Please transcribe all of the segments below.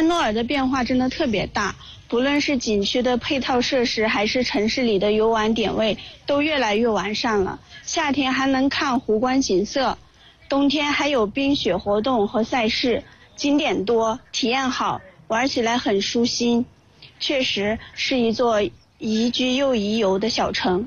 诺尔的变化真的特别大，不论是景区的配套设施，还是城市里的游玩点位，都越来越完善了。夏天还能看湖观景色，冬天还有冰雪活动和赛事，景点多，体验好，玩起来很舒心。确实是一座宜居又宜游的小城。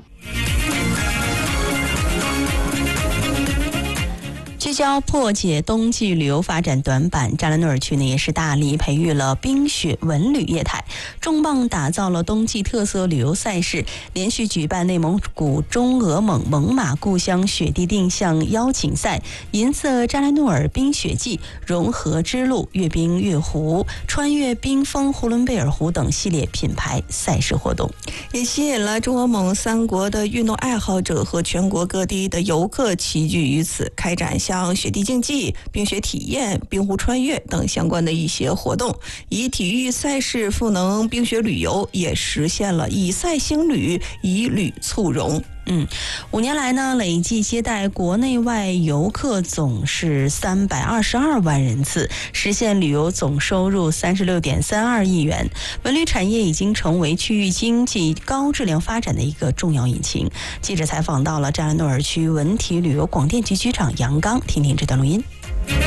聚焦破解冬季旅游发展短板，扎兰诺尔区呢也是大力培育了冰雪文旅业态，重磅打造了冬季特色旅游赛事，连续举办内蒙古中俄蒙猛犸故乡雪地定向邀请赛、银色扎兰诺尔冰雪季、融合之路、阅冰阅湖、穿越冰封呼伦贝尔湖等系列品牌赛事活动， 也吸引了中俄蒙三国的运动爱好者和全国各地的游客齐聚于此，开展像雪地竞技、冰雪体验、冰湖穿越等相关的一些活动，以体育赛事赋能冰雪旅游，也实现了以赛兴旅，以旅促融。 5年来呢，累计接待国内外游客总是322万人次，实现旅游总收入36.32亿元。文旅产业已经成为区域经济高质量发展的一个重要引擎。记者采访到了扎兰诺尔区文体旅游广电局局长杨刚，听听这段录音。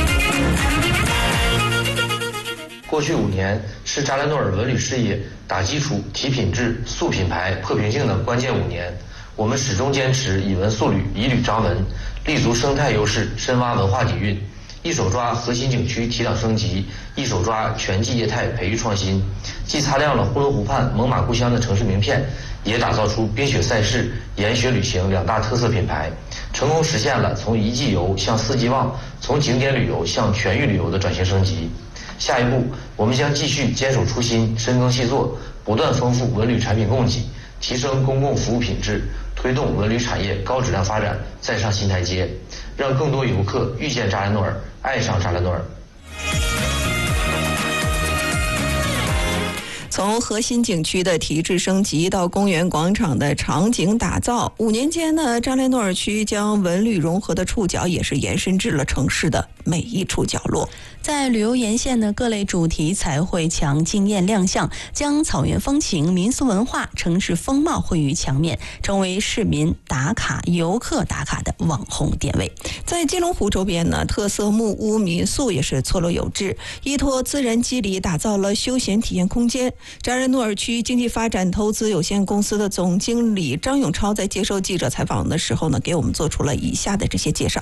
过去5年是扎兰诺尔文旅事业打基础、提品质、塑品牌、破瓶颈的关键5年。我们始终坚持以文塑旅、以旅张文，立足生态优势，深挖文化底蕴，一手抓核心景区提档升级，一手抓全季业态培育创新，既擦亮了呼伦湖畔猛犸故乡的城市名片，也打造出冰雪赛事、研雪旅行2大特色品牌，成功实现了从一季游向4季旺，从景点旅游向全域旅游的转型升级。下一步，我们将继续坚守初心，深耕细作，不断丰富文旅产品供给，提升公共服务品质，推动文旅产业高质量发展再上新台阶，让更多游客遇见扎兰诺尔，爱上扎兰诺尔。 从核心景区的提质升级到公园广场的场景打造，5年间呢，扎兰诺尔区将文旅融合的触角也是延伸至了城市的每一处角落。 在旅游沿线呢，各类主题彩绘墙惊艳亮相，将草原风情、民俗文化、城市风貌绘于墙面，成为市民打卡、游客打卡的网红点位。 在基隆湖周边呢，特色木屋民宿也是错落有致，依托自然肌理打造了休闲体验空间。扎兰诺尔区经济发展投资有限公司的总经理张永超在接受记者采访的时候呢，给我们做出了以下的这些介绍。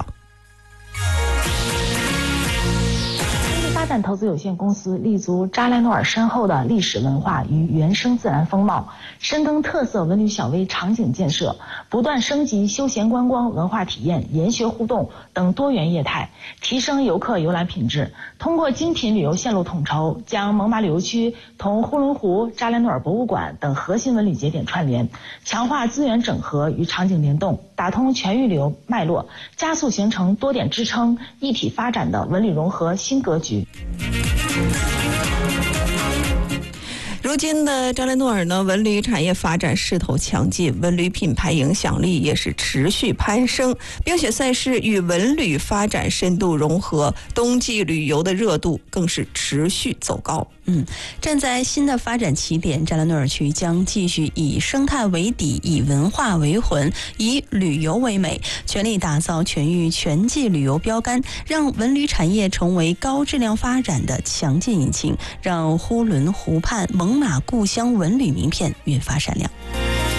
发展投资有限公司立足扎兰诺尔深厚的历史文化与原生自然风貌，深耕特色文旅小微场景建设，不断升级休闲观光、文化体验、研学互动等多元业态，提升游客游览品质。通过精品旅游线路统筹，将猛犸旅游区同呼伦湖、扎兰诺尔博物馆等核心文旅节点串联，强化资源整合与场景联动，打通全域旅游脉络，加速形成多点支撑、一体发展的文旅融合新格局。 如今的扎兰诺尔呢，文旅产业发展势头强劲，文旅品牌影响力也是持续攀升，冰雪赛事与文旅发展深度融合，冬季旅游的热度更是持续走高。 站在新的发展起点，扎兰诺尔区将继续以生态为底，以文化为魂，以旅游为美，全力打造全域全季旅游标杆，让文旅产业成为高质量发展的强劲引擎，让呼伦湖畔猛犸故乡文旅名片越发闪亮。